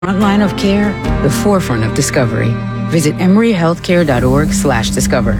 Front line of care, the forefront of discovery. Visit emoryhealthcare.org/discover.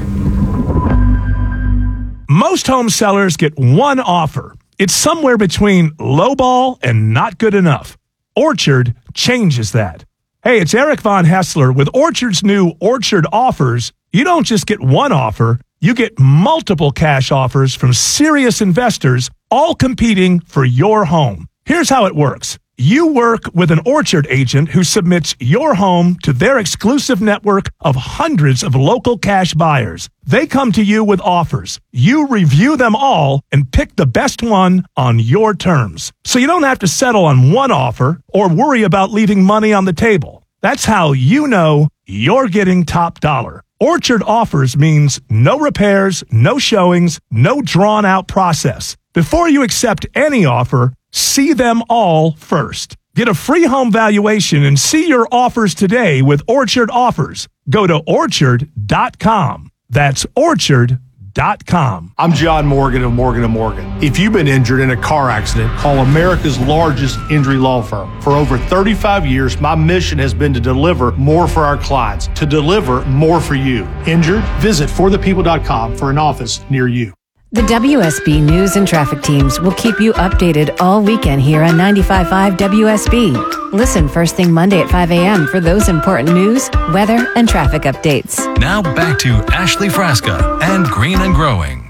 Most home sellers get one offer. It's somewhere between lowball and not good enough. Orchard changes that. Hey, it's Eric Von Hessler with Orchard's new Orchard Offers. You don't just get one offer, you get multiple cash offers from serious investors, all competing for your home. Here's how it works. You work with an Orchard agent who submits your home to their exclusive network of hundreds of local cash buyers. They come to you with offers. You review them all and pick the best one on your terms. So you don't have to settle on one offer or worry about leaving money on the table. That's how you know you're getting top dollar. Orchard Offers means no repairs, no showings, no drawn-out process. Before you accept any offer, see them all first. Get a free home valuation and see your offers today with Orchard Offers. Go to orchard.com. That's orchard.com. I'm John Morgan of Morgan & Morgan. If you've been injured in a car accident, call America's largest injury law firm. For over 35 years, my mission has been to deliver more for our clients, to deliver more for you. Injured? Visit forthepeople.com for an office near you. The WSB News and Traffic teams will keep you updated all weekend here on 95.5 WSB. Listen first thing Monday at 5 a.m. for those important news, weather, and traffic updates. Now back to Ashley Frasca and Green and Growing.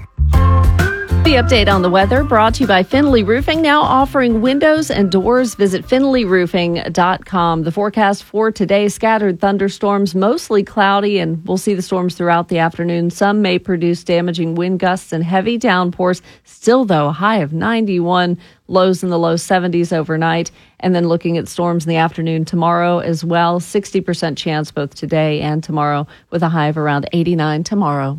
The update on the weather brought to you by Finley Roofing, now offering windows and doors. Visit finleyroofing.com. The forecast for today, scattered thunderstorms, mostly cloudy, and we'll see the storms throughout the afternoon. Some may produce damaging wind gusts and heavy downpours. Still, though, a high of 91, lows in the low 70s overnight. And then looking at storms in the afternoon tomorrow as well, 60% chance both today and tomorrow, with a high of around 89 tomorrow.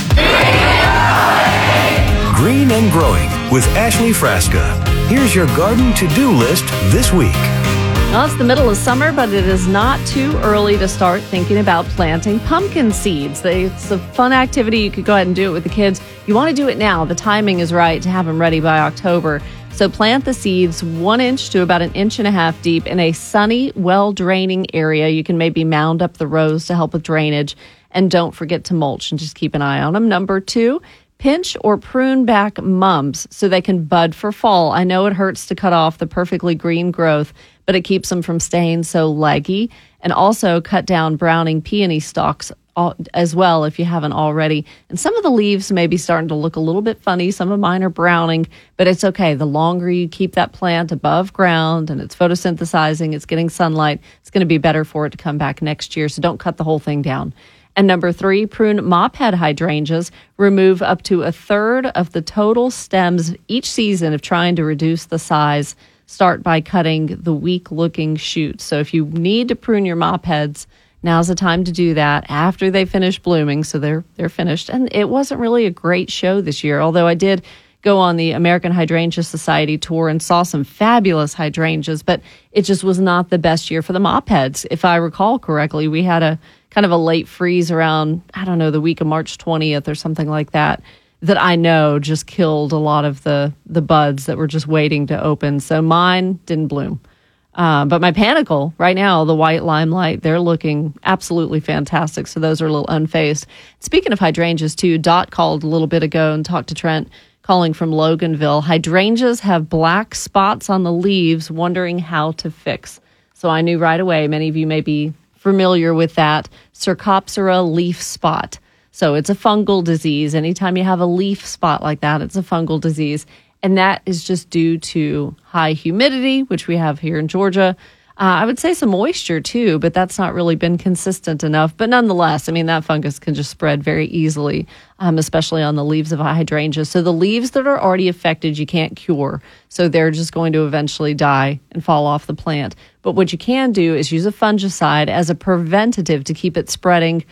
Green and Growing with Ashley Frasca. Here's your garden to-do list this week. Well, it's the middle of summer, but it is not too early to start thinking about planting pumpkin seeds. It's a fun activity. You could go ahead and do it with the kids. You want to do it now. The timing is right to have them ready by October. So plant the seeds 1 inch to about 1.5 inches deep in a sunny, well-draining area. You can maybe mound up the rows to help with drainage. And don't forget to mulch and just keep an eye on them. Number 2, pinch or prune back mums so they can bud for fall. I know it hurts to cut off the perfectly green growth, but it keeps them from staying so leggy. And also cut down browning peony stalks as well if you haven't already. And some of the leaves may be starting to look a little bit funny. Some of mine are browning, but it's okay. The longer you keep that plant above ground and it's photosynthesizing, it's getting sunlight, it's going to be better for it to come back next year. So don't cut the whole thing down. And number 3, prune mophead hydrangeas. Remove up to 1/3 of the total stems each season if trying to reduce the size. Start by cutting the weak-looking shoots. So if you need to prune your mopheads, now's the time to do that after they finish blooming. So they're finished. And it wasn't really a great show this year, although I did go on the American Hydrangea Society tour and saw some fabulous hydrangeas, but it just was not the best year for the mopheads. If I recall correctly, we had a kind of a late freeze around, I don't know, the week of March 20th or something like that I know just killed a lot of the buds that were just waiting to open. So mine didn't bloom. But my panicle right now, the white limelight, they're looking absolutely fantastic. So those are a little unfazed. Speaking of hydrangeas too, Dot called a little bit ago and talked to Trent, calling from Loganville. Hydrangeas have black spots on the leaves, wondering how to fix. So I knew right away, many of you may be familiar with that, Cercospora leaf spot. So it's a fungal disease. Anytime you have a leaf spot like that, it's a fungal disease. And that is just due to high humidity, which we have here in Georgia. I would say some moisture too, but that's not really been consistent enough. But nonetheless, I mean, that fungus can just spread very easily, especially on the leaves of a hydrangea. So the leaves that are already affected, you can't cure. So they're just going to eventually die and fall off the plant. But what you can do is use a fungicide as a preventative to keep it spreading,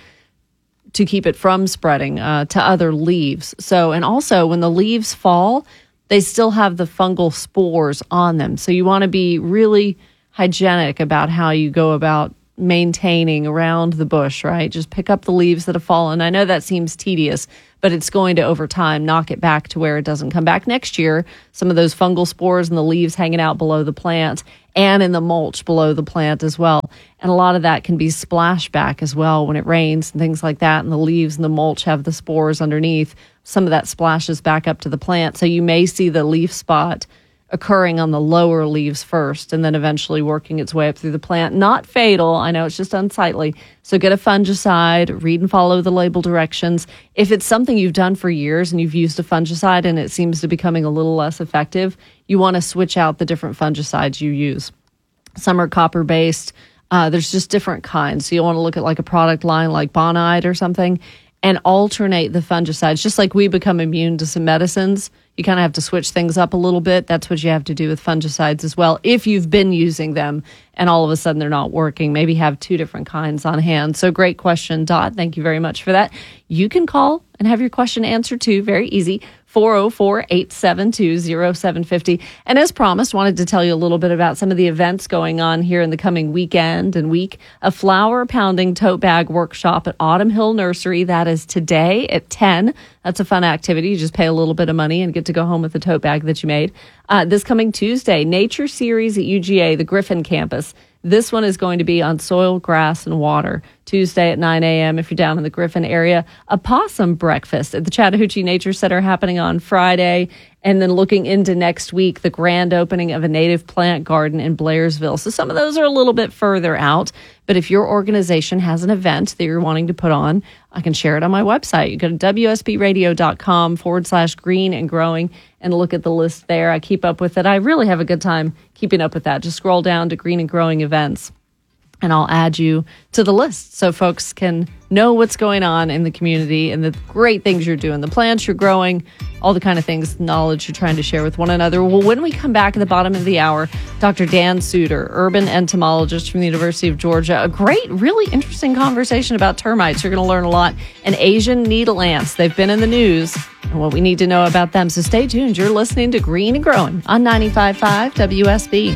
to keep it from spreading to other leaves. So, and also when the leaves fall, they still have the fungal spores on them. So you want to be really hygienic about how you go about maintaining around the bush, right? Just pick up the leaves that have fallen. I know that seems tedious, but it's going to, over time, knock it back to where it doesn't come back next year. Some of those fungal spores and the leaves hanging out below the plant and in the mulch below the plant as well. And a lot of that can be splashback as well when it rains and things like that, and the leaves and the mulch have the spores underneath. Some of that splashes back up to the plant. So you may see the leaf spot occurring on the lower leaves first and then eventually working its way up through the plant. Not fatal. I know it's just unsightly. So get a fungicide, read and follow the label directions. If it's something you've done for years and you've used a fungicide and it seems to be becoming a little less effective, you want to switch out the different fungicides you use. Some are copper-based. There's just different kinds. So you want to look at like a product line like Bonide or something and alternate the fungicides. Just like we become immune to some medicines, you kind of have to switch things up a little bit. That's what you have to do with fungicides as well. If you've been using them and all of a sudden they're not working, maybe have two different kinds on hand. So great question, Dot. Thank you very much for that. You can call and have your question answered too. Very easy. 404-872-0750. And as promised, wanted to tell you a little bit about some of the events going on here in the coming weekend and week. A flower pounding tote bag workshop at Autumn Hill Nursery. That is today at 10. That's a fun activity. You just pay a little bit of money and get to go home with the tote bag that you made. This coming Tuesday, Nature Series at UGA, the Griffin campus. This one is going to be on soil, grass, and water. Tuesday at 9 a.m. if you're down in the Griffin area. A possum breakfast at the Chattahoochee Nature Center happening on Friday. And then looking into next week, the grand opening of a native plant garden in Blairsville. So some of those are a little bit further out. But if your organization has an event that you're wanting to put on, I can share it on my website. You go to WSBradio.com/green and growing and look at the list there. I keep up with it. I really have a good time keeping up with that. Just scroll down to Green and Growing events, and I'll add you to the list so folks can know what's going on in the community and the great things you're doing, the plants you're growing, all the kind of things, knowledge you're trying to share with one another. Well, when we come back at the bottom of the hour, Dr. Dan Suter, urban entomologist from the University of Georgia, a great, really interesting conversation about termites. You're going to learn a lot. And Asian needle ants, they've been in the news and what we need to know about them. So stay tuned. You're listening to Green and Growing on 95.5 WSB.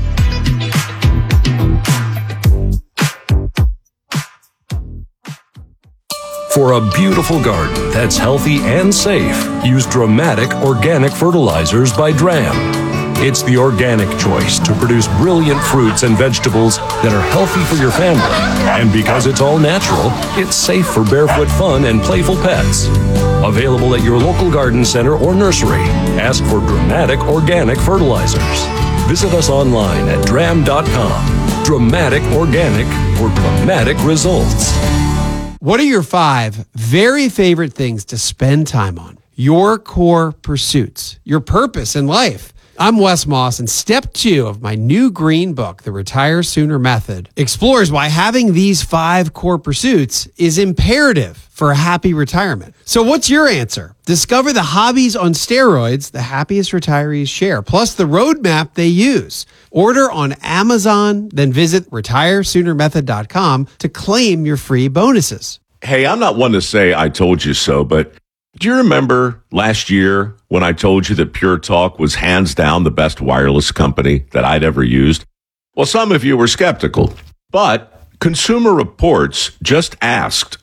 For a beautiful garden that's healthy and safe, use Dramatic Organic Fertilizers by Dram. It's the organic choice to produce brilliant fruits and vegetables that are healthy for your family. And because it's all natural, it's safe for barefoot fun and playful pets. Available at your local garden center or nursery. Ask for Dramatic Organic Fertilizers. Visit us online at dram.com. Dramatic Organic for dramatic results. What are your 5 very favorite things to spend time on? Your core pursuits, your purpose in life. I'm Wes Moss, and step 2 of my new green book, The Retire Sooner Method, explores why having these 5 core pursuits is imperative for a happy retirement. So what's your answer? Discover the hobbies on steroids the happiest retirees share, plus the roadmap they use. Order on Amazon, then visit retiresoonermethod.com to claim your free bonuses. Hey, I'm not one to say I told you so, but do you remember last year when I told you that Pure Talk was hands down the best wireless company that I'd ever used? Well, some of you were skeptical, but Consumer Reports just asked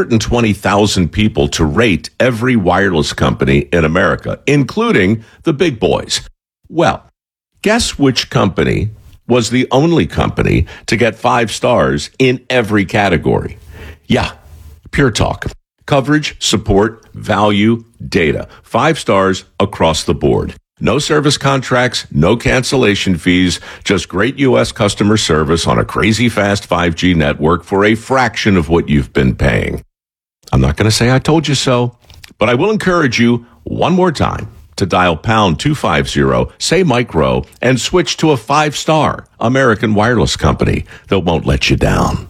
120,000 people to rate every wireless company in America, including the big boys. Well, guess which company was the only company to get 5 stars in every category? Yeah, Pure Talk. Coverage, support, value, data. 5 stars across the board. No service contracts, no cancellation fees, just great U.S. customer service on a crazy fast 5G network for a fraction of what you've been paying. I'm not going to say I told you so, but I will encourage you one more time to dial pound 250, say micro, and switch to a 5-star American wireless company that won't let you down.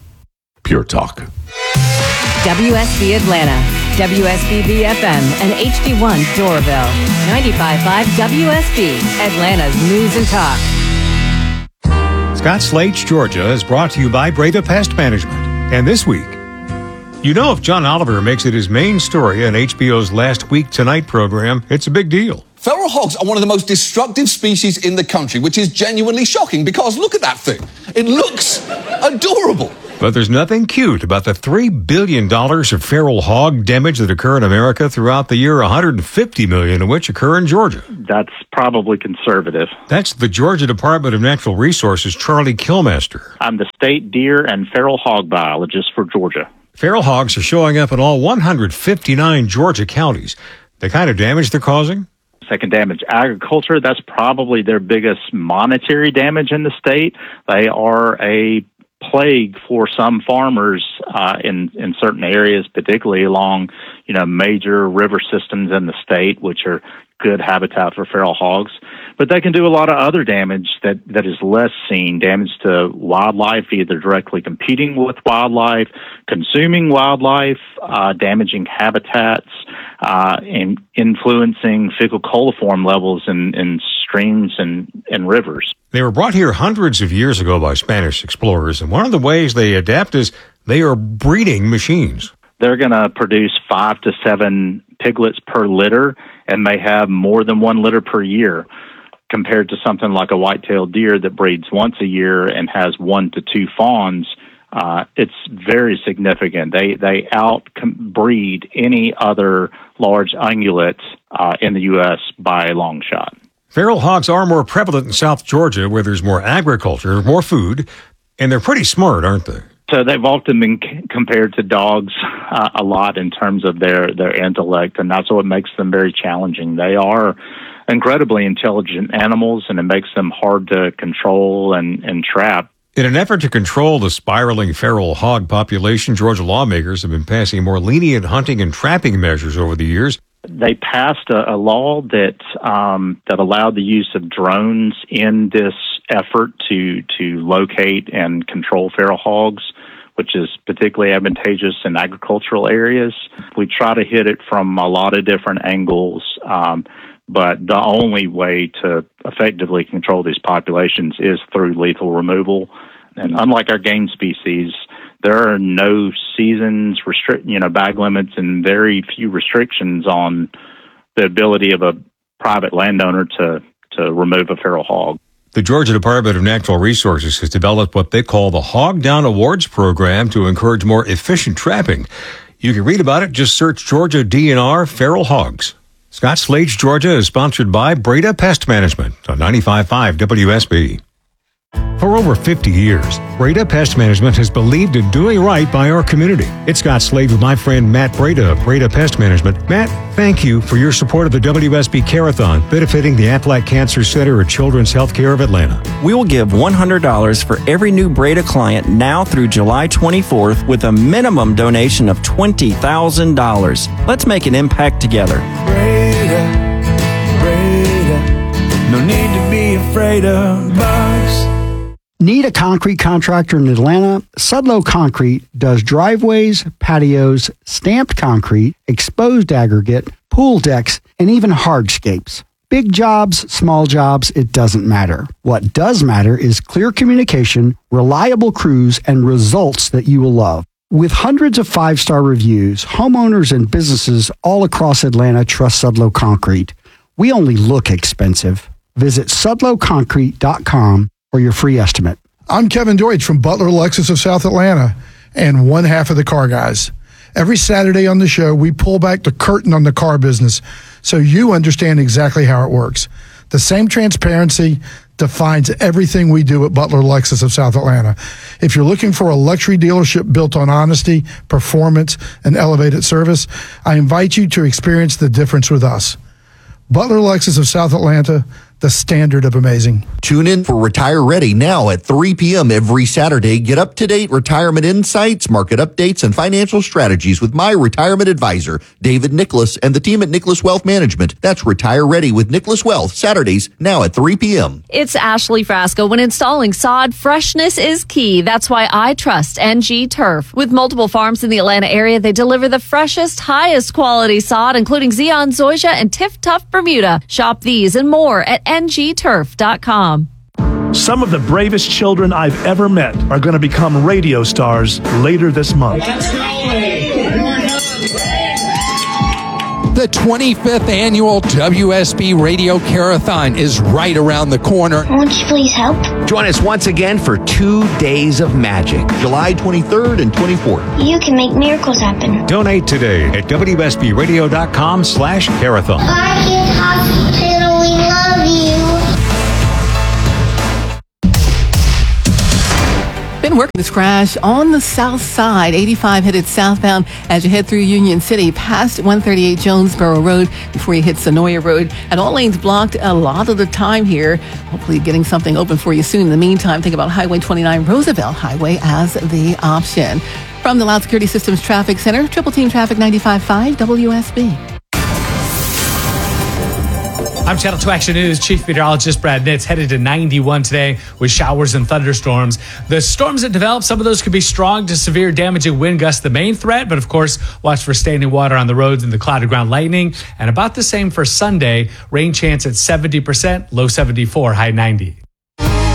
Pure Talk. WSB Atlanta, WSB FM, and HD1 Doraville. 95.5 WSB, Atlanta's News and Talk. Scott Slate's Georgia is brought to you by Breda Pest Management. And this week, you know, if John Oliver makes it his main story on HBO's Last Week Tonight program, it's a big deal. Feral hogs are one of the most destructive species in the country, which is genuinely shocking because look at that thing. It looks Adorable. But there's nothing cute about the $3 billion of feral hog damage that occur in America throughout the year, $150 million of which occur in Georgia. That's probably conservative. That's the Georgia Department of Natural Resources' Charlie Kilmaster. I'm the state deer and feral hog biologist for Georgia. Feral hogs are showing up in all 159 Georgia counties. The kind of damage they're causing? Second damage agriculture, that's probably their biggest monetary damage in the state. They are a plague for some farmers in certain areas, particularly along, major river systems in the state, which are good habitat for feral hogs. But they can do a lot of other damage that is less seen, damage to wildlife, either directly competing with wildlife, consuming wildlife, damaging habitats, and influencing fecal coliform levels in streams and rivers. They were brought here hundreds of years ago by Spanish explorers, and one of the ways they adapt is they are breeding machines. They're going to produce 5 to 7 piglets per litter and may have more than 1 litter per year, compared to something like a white-tailed deer that breeds once a year and has 1 to 2 fawns. It's very significant. They outbreed any other large ungulates in the U.S. by a long shot. Feral hogs are more prevalent in South Georgia, where there's more agriculture, more food, and they're pretty smart, aren't they? So they've often been compared to dogs a lot in terms of their intellect, and that's what makes them very challenging. They are incredibly intelligent animals, and it makes them hard to control and trap. In an effort to control the spiraling feral hog population, Georgia lawmakers have been passing more lenient hunting and trapping measures over the years. They passed a law that allowed the use of drones in this effort to locate and control feral hogs, which is particularly advantageous in agricultural areas. We try to hit it from a lot of different angles, but the only way to effectively control these populations is through lethal removal. And unlike our game species, there are no seasons, bag limits, and very few restrictions on the ability of a private landowner to remove a feral hog. The Georgia Department of Natural Resources has developed what they call the Hog Down Awards program to encourage more efficient trapping. You can read about it. Just search Georgia DNR Feral Hogs. Scott Slade's Georgia is sponsored by Breda Pest Management on 95.5 WSB. For over 50 years, Breda Pest Management has believed in doing right by our community. It's Scott Slade with my friend Matt Breda of Breda Pest Management. Matt, thank you for your support of the WSB Carathon, benefiting the Aflac Cancer Center at Children's Healthcare of Atlanta. We will give $100 for every new Breda client now through July 24th with a minimum donation of $20,000. Let's make an impact together. Breda, no need to be afraid of bugs. Need a concrete contractor in Atlanta? Sudlow Concrete does driveways, patios, stamped concrete, exposed aggregate, pool decks, and even hardscapes. Big jobs, small jobs, it doesn't matter. What does matter is clear communication, reliable crews, and results that you will love. With hundreds of 5-star reviews, homeowners and businesses all across Atlanta trust Sudlow Concrete. We only look expensive. Visit sudlowconcrete.com for your free estimate. I'm Kevin Deutsch from Butler Lexus of South Atlanta and one half of the Car Guys. Every Saturday on the show, we pull back the curtain on the car business so you understand exactly how it works. The same transparency defines everything we do at Butler Lexus of South Atlanta. If you're looking for a luxury dealership built on honesty, performance, and elevated service, I invite you to experience the difference with us. Butler Lexus of South Atlanta, the standard of amazing. Tune in for Retire Ready now at 3 p.m. every Saturday. Get up-to-date retirement insights, market updates, and financial strategies with my retirement advisor, David Nicholas, and the team at Nicholas Wealth Management. That's Retire Ready with Nicholas Wealth, Saturdays now at 3 p.m. It's Ashley Frasco. When installing sod, freshness is key. That's why I trust NG Turf. With multiple farms in the Atlanta area, they deliver the freshest, highest quality sod, including Zeon Zoysia and Tiff Tough Bermuda. Shop these and more at ngturf.com. Some of the bravest children I've ever met are going to become radio stars later this month. The The 25th annual WSB Radio Carathon is right around the corner. Won't you please help? Join us once again for 2 days of magic. July 23rd and 24th. You can make miracles happen. Donate today at WSBRadio.com/Carathon. Barkis Hospital, we love you. Been working this crash on the south side, 85 headed southbound as you head through Union City past 138 Jonesboro Road before you hit Sonoya Road. And all lanes blocked a lot of the time here. Hopefully getting something open for you soon. In the meantime, think about Highway 29 Roosevelt Highway as the option. From the Loud Security Systems Traffic Center, Triple Team Traffic 95.5 WSB. I'm Channel 2 Action News Chief Meteorologist Brad Nitz, headed to 91 today with showers and thunderstorms. The storms that develop, some of those could be strong to severe damaging wind gusts, the main threat, but of course, watch for standing water on the roads and the clouded ground lightning. And about the same for Sunday, rain chance at 70%, low 74, high 90.